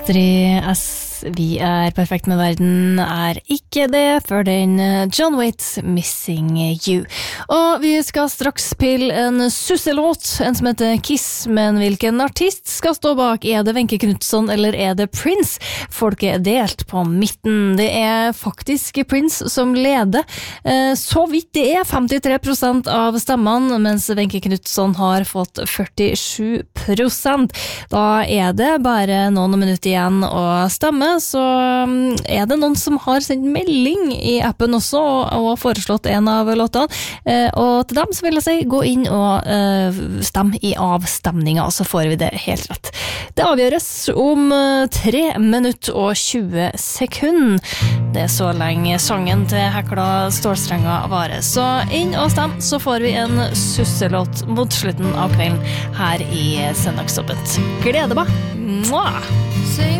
3S, vi perfekt med verden, ikke det for den John Waits Missing You. Og vi skal straks pille en susselåt, en som heter Kiss, men hvilken artist skal stå bak? Det Wenche Knutson eller det Prince? Folk delt på midten. Det faktisk Prince som leder. Så vidt det 53% av stemmene, mens Wenche Knutson har fått 47%. Da det bare noen minutter igjen å stemme, så det noen som har sendt melding i appen også og foreslått en av låtene, og til dem så vil jeg si gå inn og stemme i avstemningen, så får vi det helt rett. Det avgjøres om 3 minutter og 20 sekunder. Det så lenge sangen til Hekla Stålstrenger varer, så inn og stem, så får vi en susselåt mot slutten av kvelden her i Søndagsåpent. Gleder meg! Mwah!